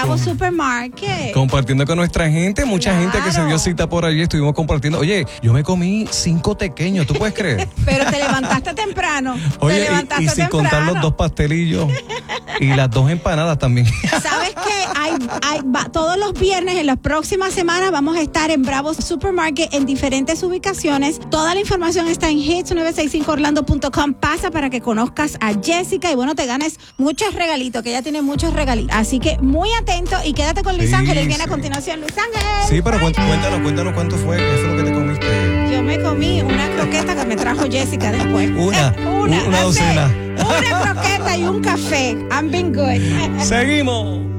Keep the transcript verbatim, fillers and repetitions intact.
Bravo Supermarket. Compartiendo con nuestra gente, mucha Claro. gente que se dio cita por allí, estuvimos compartiendo. Oye, yo me comí cinco tequeños, ¿tú puedes creer? Pero te levantaste temprano. Oye, te y- levantaste y, sin temprano. contar los dos pastelillos y las dos empanadas también. ¿Sabes qué? Hay, hay, va- todos los viernes en las próximas semanas vamos a estar en Bravo Supermarket en diferentes ubicaciones. Toda la información está en hits nueve seis cinco orlando punto com. Pasa para que conozcas a Jessica y bueno, te ganes muchos regalitos, que ella tiene muchos regalitos. Así que muy atento y quédate con Luis Sí, Ángel. Él viene sí. a continuación. Luis Ángel. Sí, pero Bye. cuént- cuéntanos, cuéntanos cuánto fue, qué fue lo que te comiste. Yo me comí una croqueta que me trajo Jessica después. Una, Eh, una, una that's it. docena. Una croqueta y un café. I'm being good. Seguimos.